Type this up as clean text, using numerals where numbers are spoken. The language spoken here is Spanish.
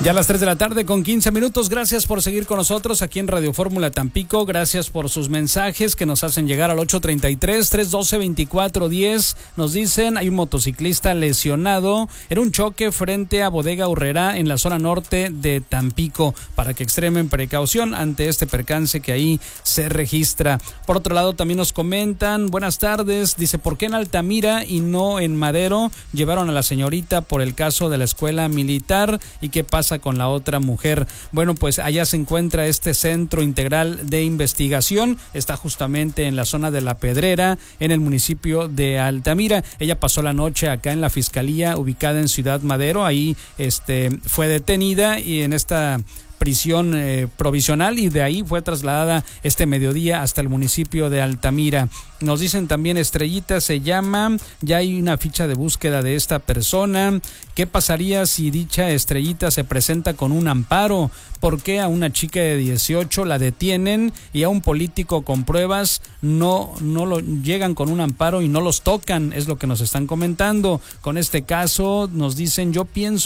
Ya a las 3 de la tarde con 15 minutos. Gracias por seguir con nosotros aquí en Radio Fórmula Tampico. Gracias por sus mensajes que nos hacen llegar al 833-312-2410. Nos dicen, hay un motociclista lesionado en un choque frente a Bodega Aurrerá en la zona norte de Tampico, para que extremen precaución ante este percance que ahí se registra. Por otro lado, también nos comentan, buenas tardes, dice, ¿por qué en Altamira y no en Madero llevaron a la señorita por el caso de la escuela militar? ¿Y qué pasa con la otra mujer? Bueno, pues allá se encuentra este Centro Integral de Investigación, está justamente en la zona de La Pedrera, en el municipio de Altamira. Ella pasó la noche acá en la fiscalía ubicada en Ciudad Madero, ahí fue detenida y en esta prisión provisional, y de ahí fue trasladada este mediodía hasta el municipio de Altamira. Nos dicen también, Estrellita se llama, ya hay una ficha de búsqueda de esta persona. ¿Qué pasaría si dicha Estrellita se presenta con un amparo? ¿Por qué a una chica de 18 la detienen y a un político con pruebas no lo llegan con un amparo y no los tocan? Es lo que nos están comentando. Con este caso nos dicen, yo pienso